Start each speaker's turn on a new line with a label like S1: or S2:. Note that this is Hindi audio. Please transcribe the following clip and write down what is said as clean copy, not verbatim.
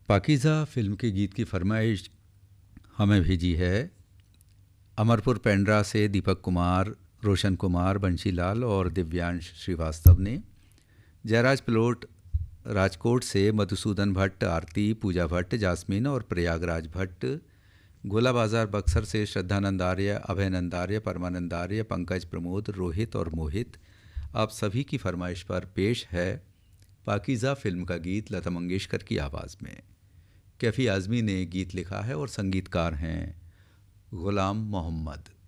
S1: पाकीज़ा फ़िल्म के गीत की फरमाइश हमें भेजी है अमरपुर पेंड्रा से दीपक कुमार, रोशन कुमार, बंशीलाल और दिव्यांश श्रीवास्तव ने। जयराज प्लोट राजकोट से मधुसूदन भट्ट, आरती, पूजा भट्ट, जास्मीन और प्रयागराज भट्ट। गोला बाज़ार बक्सर से श्रद्धानंद आर्य, अभयनंद आर्य, परमानंद आर्य, पंकज, प्रमोद, रोहित और मोहित। आप सभी की फरमाइश पर पेश है पाकीज़ा फ़िल्म का गीत लता मंगेशकर की आवाज़ में। कैफ़ी आज़मी ने गीत लिखा है और संगीतकार हैं गुलाम मोहम्मद।